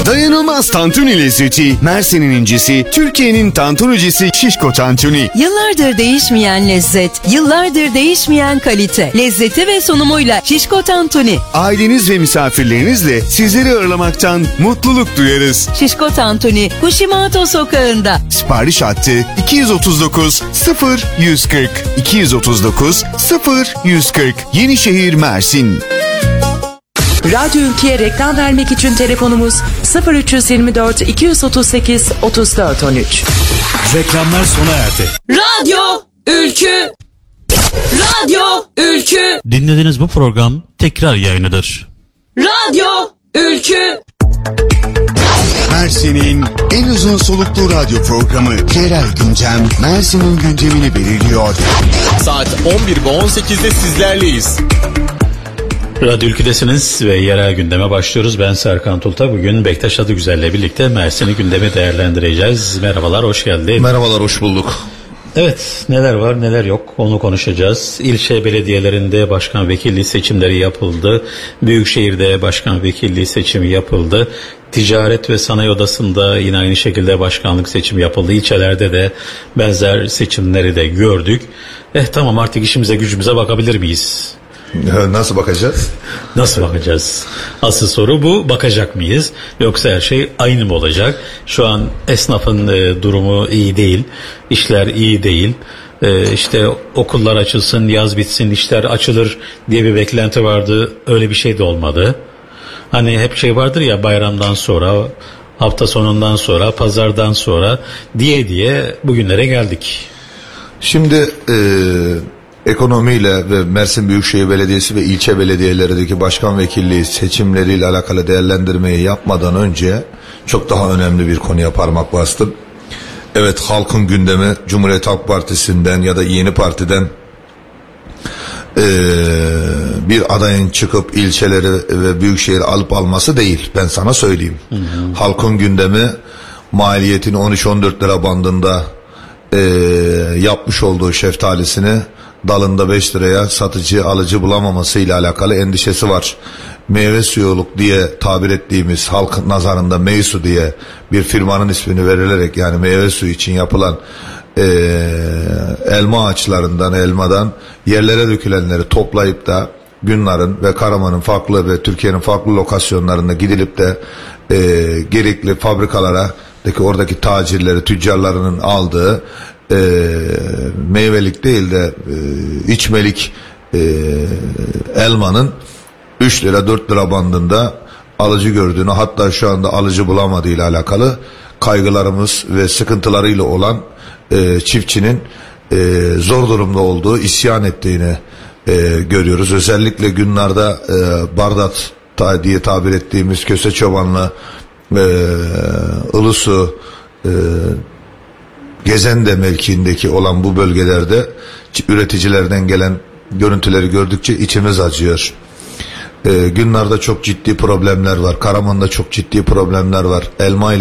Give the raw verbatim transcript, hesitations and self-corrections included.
Dayanılmaz tantuni lezzeti, Mersin'in incisi, Türkiye'nin tantunicisi Şişko Tantuni. Yıllardır değişmeyen lezzet, yıllardır değişmeyen kalite, lezzeti ve sunumuyla Şişko Tantuni. Aileniz ve misafirlerinizle sizleri ağırlamaktan mutluluk duyarız. Şişko Tantuni, Kushimato sokağında. Sipariş hattı iki yüz otuz dokuz sıfır yüz kırk iki yüz otuz dokuz sıfır yüz kırk Yenişehir, Mersin. Radyo Ülke'ye reklam vermek için telefonumuz sıfır üç yüz yirmi dört iki yüz otuz sekiz otuz dört on üç. Reklamlar sona erdi. Radyo Ülkü. Radyo Ülkü. Dinlediğiniz bu program tekrar yayınıdır. Radyo Ülkü. Mersin'in en uzun soluklu radyo programı Yerel Gündem, Mersin'in gündemini belirliyor. Saat on bir ve on sekizde sizlerleyiz. Radyo Ülkü'desiniz ve yerel gündeme başlıyoruz. Ben Serkan Tulta. Bugün Bektaş Adıgüzel'le birlikte Mersin'i gündemi değerlendireceğiz. Merhabalar, hoş geldin. Merhabalar, hoş bulduk. Evet, neler var neler yok onu konuşacağız. İlçe belediyelerinde başkan vekilliği seçimleri yapıldı. Büyükşehir'de başkan vekilliği seçimi yapıldı. Ticaret ve Sanayi Odası'nda yine aynı şekilde başkanlık seçimi yapıldı. İlçelerde de benzer seçimleri de gördük. Eh tamam, artık işimize gücümüze bakabilir miyiz? Nasıl bakacağız? Nasıl bakacağız? Asıl soru bu. Bakacak mıyız? Yoksa her şey aynı mı olacak? Şu an esnafın e, durumu iyi değil. İşler iyi değil. E, işte okullar açılsın, yaz bitsin, işler açılır diye bir beklenti vardı. Öyle bir şey de olmadı. Hani hep şey vardır ya, bayramdan sonra, hafta sonundan sonra, pazardan sonra diye diye bugünlere geldik. Şimdi eee ekonomiyle ve Mersin Büyükşehir Belediyesi ve ilçe belediyelerindeki başkan vekilliği seçimleriyle alakalı değerlendirmeyi yapmadan önce çok daha önemli bir konuya parmak bastım. Evet, halkın gündemi Cumhuriyet Halk Partisi'nden ya da Yeni Parti'den ee, bir adayın çıkıp ilçeleri ve büyükşehir alıp alması değil. Ben sana söyleyeyim. Hı hı. Halkın gündemi maliyetini on üç on dört lira bandında ee, yapmış olduğu şeftalisini dalında beş liraya satıcı alıcı bulamaması ile alakalı endişesi var. Meyve suyoluk diye tabir ettiğimiz, halk nazarında Meysu diye bir firmanın ismini verilerek, yani meyve suyu için yapılan e, elma ağaçlarından, elmadan yerlere dökülenleri toplayıp da Günlar'ın ve Karaman'ın farklı ve Türkiye'nin farklı lokasyonlarında gidilip de e, gerekli fabrikalara deki oradaki tacirleri, tüccarlarının aldığı e, meyvelik değil de e, içmelik e, elmanın üç lira dört lira bandında alıcı gördüğünü, hatta şu anda alıcı bulamadığı ile alakalı kaygılarımız ve sıkıntılarıyla olan e, çiftçinin e, zor durumda olduğu, isyan ettiğini e, görüyoruz. Özellikle Günlar'da e, Bardat ta, diye tabir ettiğimiz Köse Çobanlı, e, Ilısu, e, Gezende mevkiindeki olan bu bölgelerde üreticilerden gelen görüntüleri gördükçe içimiz acıyor. Ee, Günlar'da çok ciddi problemler var. Karaman'da çok ciddi problemler var. Elma ile